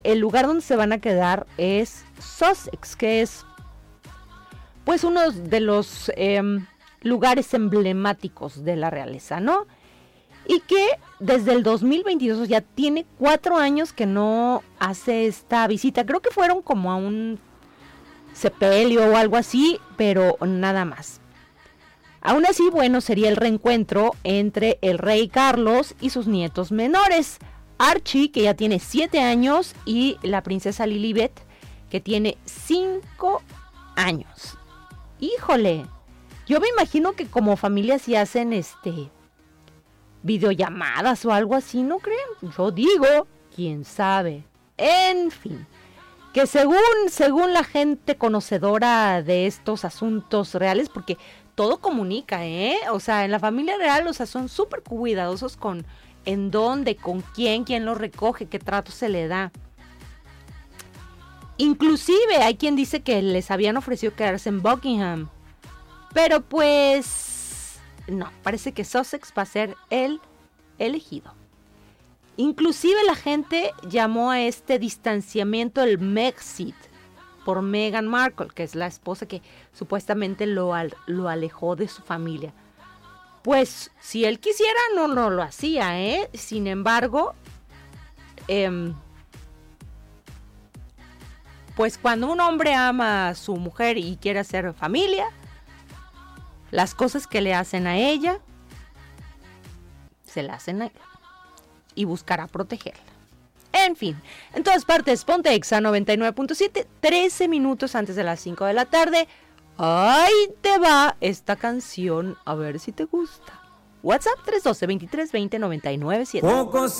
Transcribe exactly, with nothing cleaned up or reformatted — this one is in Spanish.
el lugar donde se van a quedar es Sussex, que es pues uno de los eh, lugares emblemáticos de la realeza, ¿no? Y que desde el dos mil veintidós ya tiene cuatro años que no hace esta visita. Creo que fueron como a un sepelio o algo así, pero nada más. Aún así, bueno, sería el reencuentro entre el rey Carlos y sus nietos menores. Archie, que ya tiene siete años, y la princesa Lilibet, que tiene cinco años. Híjole, yo me imagino que como familia sí hacen este videollamadas o algo así, ¿no creen? Yo digo, quién sabe. En fin, que según, según la gente conocedora de estos asuntos reales, porque todo comunica, ¿eh? O sea, en la familia real, o sea, son súper cuidadosos con en dónde, con quién, quién lo recoge, qué trato se le da. Inclusive hay quien dice que les habían ofrecido quedarse en Buckingham. Pero pues no, parece que Sussex va a ser el elegido. Inclusive la gente llamó a este distanciamiento el Megxit por Meghan Markle, que es la esposa que supuestamente lo, al, lo alejó de su familia. Pues si él quisiera no, no lo hacía, ¿eh? Sin embargo, eh, pues cuando un hombre ama a su mujer y quiere hacer familia, las cosas que le hacen a ella, se la hacen a él. Y buscará protegerla. En fin, en todas partes, ponte Exa noventa y nueve punto siete, trece minutos antes de las cinco de la tarde. Ahí te va esta canción, a ver si te gusta. WhatsApp tres uno dos, veintitrés veinte noventa y nueve siete.